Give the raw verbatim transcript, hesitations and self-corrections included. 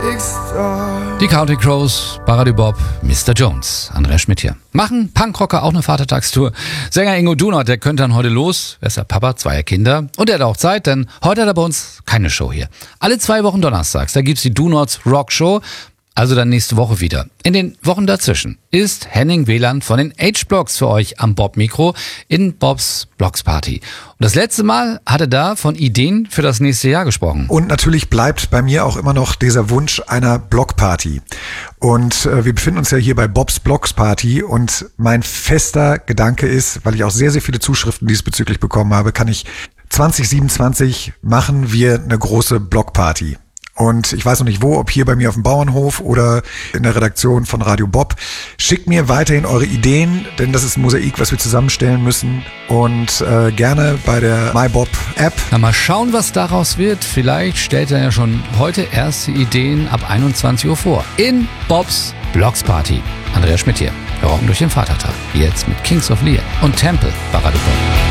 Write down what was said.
Die Counting Crows, Baradi Bob, Mister Jones, Andreas Schmidt hier. Machen Punkrocker auch eine Vatertagstour? Sänger Ingo Dunort, der könnte dann heute los. Er ist ja Papa zweier Kinder und er hat auch Zeit, denn heute hat er bei uns keine Show hier. Alle zwei Wochen donnerstags, da gibt's die Dunorts Rock Show. Also dann nächste Woche wieder. In den Wochen dazwischen ist Henning Wieland von den H-Blocks für euch am Bob-Mikro in Bobs Blocks Party. Und das letzte Mal hat er da von Ideen für das nächste Jahr gesprochen. Und natürlich bleibt bei mir auch immer noch dieser Wunsch einer Blockparty. Und äh, wir befinden uns ja hier bei Bobs Blocks Party und mein fester Gedanke ist, weil ich auch sehr, sehr viele Zuschriften diesbezüglich bekommen habe, kann ich zwanzig siebenundzwanzig machen wir eine große Blockparty. Und ich weiß noch nicht wo, ob hier bei mir auf dem Bauernhof oder in der Redaktion von Radio Bob. Schickt mir weiterhin eure Ideen, denn das ist ein Mosaik, was wir zusammenstellen müssen. Und äh, gerne bei der MyBob-App. Na, mal schauen, was daraus wird. Vielleicht stellt er ja schon heute erste Ideen ab einundzwanzig Uhr vor. In Bobs Blocks Party. Andreas Schmidt hier. Wir rocken durch den Vatertag. Jetzt mit Kings of Leon und Temple, Baradi Bob.